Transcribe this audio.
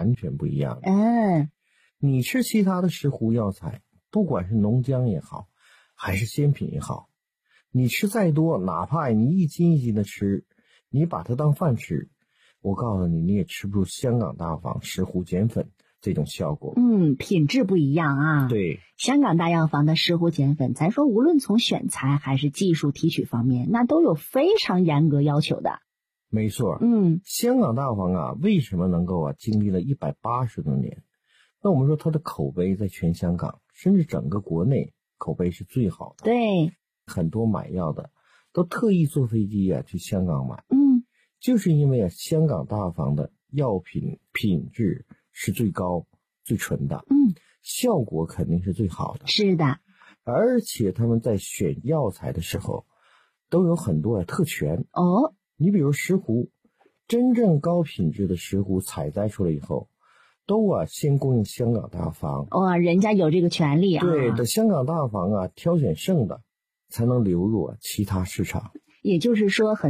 完全不一样的。 你吃其他的石斛药材，不管是浓浆也好，还是鲜品也好，你吃再多，哪怕你一斤一斤的吃，你把它当饭吃，我告诉你，你也吃不出香港大房石斛碱粉这种效果。 品质不一样啊。 对， 香港大药房的石斛碱粉，咱说无论从选材还是技术提取方面，那都有非常严格要求的。 没错。香港大房啊，为什么能够经历了180多年？那我们说它的口碑在全香港，甚至整个国内口碑是最好的。 对， 很多买药的都特意坐飞机去香港买。就是因为香港大房的药品品质是最高最纯的，效果肯定是最好的。 是的， 而且他们在选药材的时候都有很多特权。你比如石斛，真正高品质的石斛采摘出来以后，都先供应香港大房。 人家有这个权利啊。 对的，香港大房挑选剩的，才能流入其他市场。 也就是说